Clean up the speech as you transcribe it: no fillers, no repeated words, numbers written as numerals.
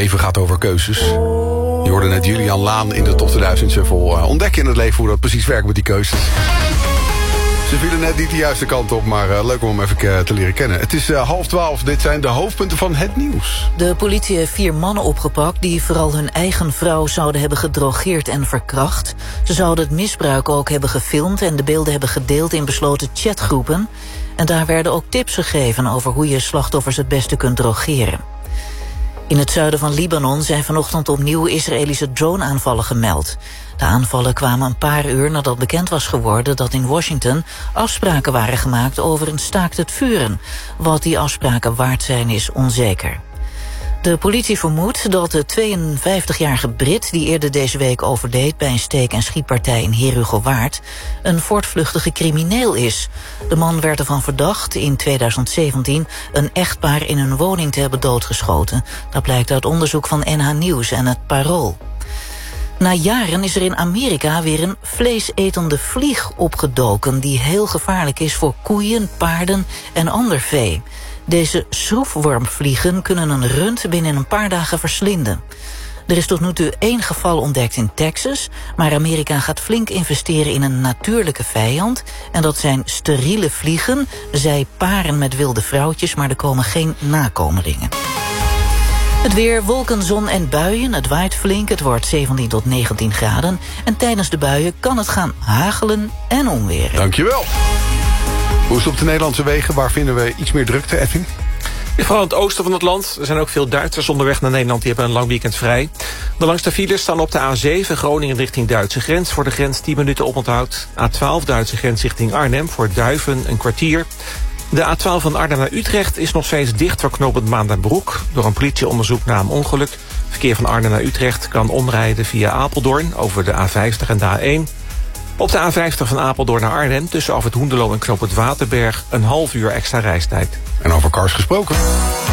leven gaat over keuzes. Je hoorde net Julian Laan in de Top 2000 Shuffle ontdekken in het leven hoe dat precies werkt met die keuzes. Ze vielen net niet de juiste kant op, maar leuk om hem even te leren kennen. Het is 11:30, dit zijn de hoofdpunten van het nieuws. De politie heeft 4 mannen opgepakt die vooral hun eigen vrouw zouden hebben gedrogeerd en verkracht. Ze zouden het misbruik ook hebben gefilmd en de beelden hebben gedeeld in besloten chatgroepen. En daar werden ook tips gegeven over hoe je slachtoffers het beste kunt drogeren. In het zuiden van Libanon zijn vanochtend opnieuw Israëlische drone-aanvallen gemeld. De aanvallen kwamen een paar uur nadat bekend was geworden dat in Washington afspraken waren gemaakt over een staakt het vuren. Wat die afspraken waard zijn is onzeker. De politie vermoedt dat de 52-jarige Brit die eerder deze week overleed bij een steek- en schietpartij in Herugowaard een voortvluchtige crimineel is. De man werd ervan verdacht in 2017 een echtpaar in hun woning te hebben doodgeschoten. Dat blijkt uit onderzoek van NH Nieuws en het Parool. Na jaren is er in Amerika weer een vleesetende vlieg opgedoken die heel gevaarlijk is voor koeien, paarden en ander vee. Deze schroefwormvliegen kunnen een rund binnen een paar dagen verslinden. Er is tot nu toe 1 geval ontdekt in Texas, maar Amerika gaat flink investeren in een natuurlijke vijand. En dat zijn steriele vliegen. Zij paren met wilde vrouwtjes, maar er komen geen nakomelingen. Het weer, wolken, zon en buien. Het waait flink, het wordt 17 tot 19 graden. En tijdens de buien kan het gaan hagelen en onweren. Dankjewel. Hoe is het op de Nederlandse wegen? Waar vinden we iets meer drukte, Edwin? Vooral in het oosten van het land. Er zijn ook veel Duitsers onderweg naar Nederland. Die hebben een lang weekend vrij. De langste files staan op de A7 Groningen richting Duitse grens. Voor de grens 10 minuten oponthoud. A12 Duitse grens richting Arnhem. Voor Duiven een kwartier. De A12 van Arnhem naar Utrecht is nog steeds dicht voor knooppunt Maandenbroek. Door een politieonderzoek na een ongeluk. Verkeer van Arnhem naar Utrecht kan omrijden via Apeldoorn over de A50 en de A1. Op de A50 van Apeldoorn naar Arnhem tussen af het Hoenderloo en knooppunt Waterberg een half uur extra reistijd. En over cars gesproken.